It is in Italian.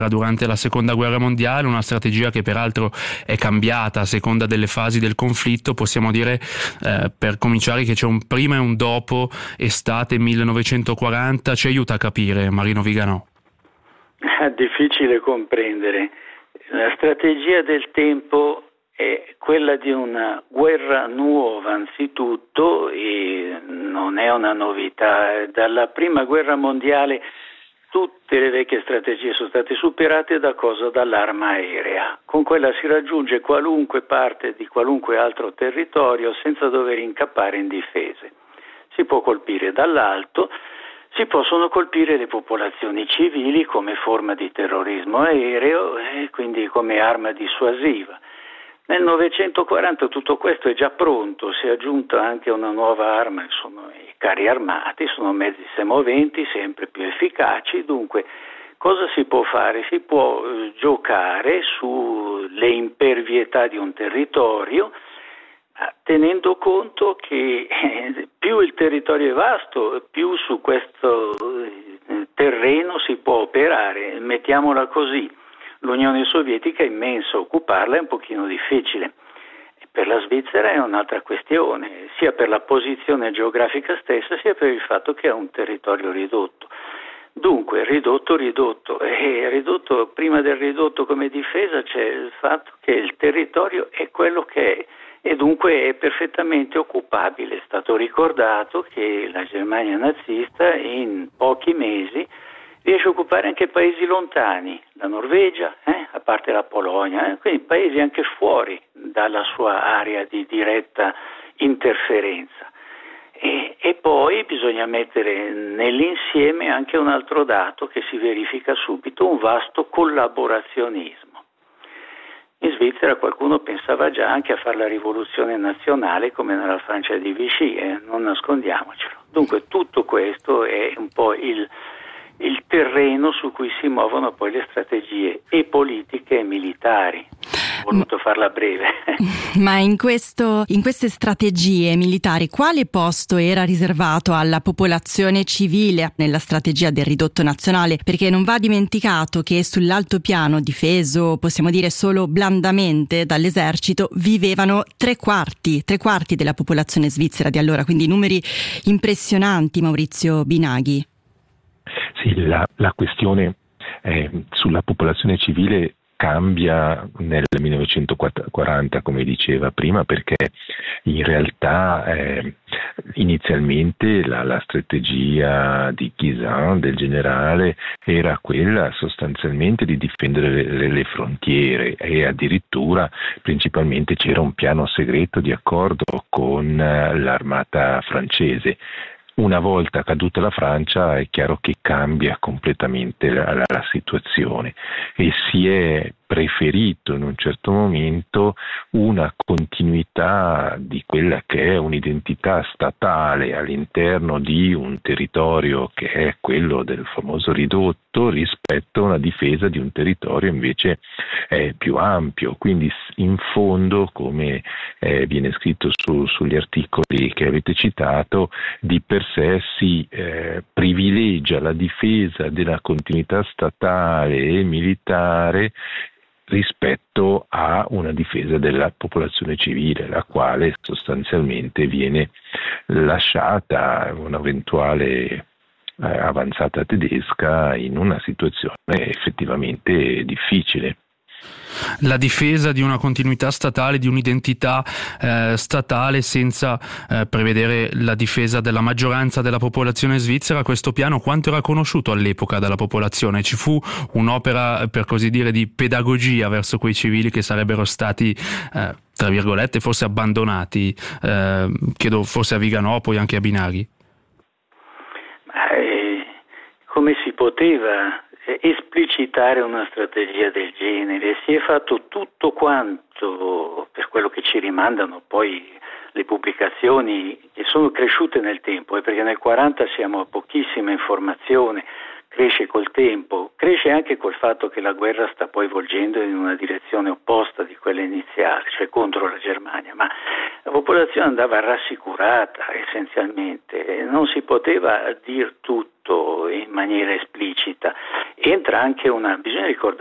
durante la seconda guerra mondiale, una strategia che peraltro è cambiata a seconda delle fasi del conflitto. Possiamo dire, per cominciare, che c'è un prima e un dopo estate 1940. Ci aiuta a capire, Marino Viganò? È difficile comprendere. La strategia del tempo è quella di una guerra nuova anzitutto, e non è una novità. Dalla prima guerra mondiale tutte le vecchie strategie sono state superate da cosa? Dall'arma aerea. Con quella si raggiunge qualunque parte di qualunque altro territorio senza dover incappare in difese. Si può colpire dall'alto, si possono colpire le popolazioni civili come forma di terrorismo aereo e quindi come arma dissuasiva. Nel 1940 tutto questo è già pronto, si è aggiunta anche una nuova arma, sono i carri armati, sono mezzi semoventi sempre più efficaci. Dunque, cosa si può fare? Si può giocare sulle impervietà di un territorio, tenendo conto che più il territorio è vasto, più su questo terreno si può operare. Mettiamola così. L'Unione Sovietica è immensa, occuparla è un pochino difficile. Per la Svizzera è un'altra questione, sia per la posizione geografica stessa, sia per il fatto che è un territorio ridotto. Dunque, ridotto, prima del ridotto come difesa c'è il fatto che il territorio è quello che è e dunque è perfettamente occupabile. È stato ricordato che la Germania nazista in pochi mesi riesce a occupare anche paesi lontani, la Norvegia, a parte la Polonia, quindi paesi anche fuori dalla sua area di diretta interferenza. E poi bisogna mettere nell'insieme anche un altro dato che si verifica subito, un vasto collaborazionismo. In Svizzera qualcuno pensava già anche a fare la rivoluzione nazionale come nella Francia di Vichy, non nascondiamocelo. Dunque tutto questo è un po' il terreno su cui si muovono poi le strategie e politiche e militari. Ho voluto farla breve. Ma in queste strategie militari quale posto era riservato alla popolazione civile nella strategia del ridotto nazionale? Perché non va dimenticato che sull'altopiano, difeso possiamo dire solo blandamente dall'esercito, vivevano tre quarti della popolazione svizzera di allora, quindi numeri impressionanti, Maurizio Binaghi. Sì, la questione sulla popolazione civile cambia nel 1940, come diceva prima, perché in realtà inizialmente la strategia di Guisan, del generale, era quella sostanzialmente di difendere le frontiere, e addirittura principalmente c'era un piano segreto di accordo con l'armata francese. Una volta caduta la Francia è chiaro che cambia completamente la situazione e si è preferito in un certo momento una continuità di quella che è un'identità statale all'interno di un territorio che è quello del famoso ridotto rispetto a una difesa di un territorio invece più ampio. Quindi in fondo, come viene scritto sugli articoli che avete citato, di per sé si privilegia la difesa della continuità statale e militare rispetto a una difesa della popolazione civile, la quale sostanzialmente viene lasciata un'eventuale avanzata tedesca in una situazione effettivamente difficile. La difesa di una continuità statale, di un'identità statale, senza prevedere la difesa della maggioranza della popolazione svizzera. Questo piano quanto era conosciuto all'epoca dalla popolazione? Ci fu un'opera, per così dire, di pedagogia verso quei civili che sarebbero stati, tra virgolette, forse abbandonati? Chiedo forse a Viganò, poi anche a Binaghi. Come si poteva esplicitare una strategia del genere? Si è fatto tutto quanto, per quello che ci rimandano poi le pubblicazioni che sono cresciute nel tempo, perché nel 40 siamo a pochissima informazione, cresce col tempo, cresce anche col fatto che la guerra sta poi volgendo in una direzione opposta di quella iniziale, cioè contro la Germania, ma la popolazione andava rassicurata essenzialmente, non si poteva dir tutto in maniera esplicita. Entra anche bisogna ricordare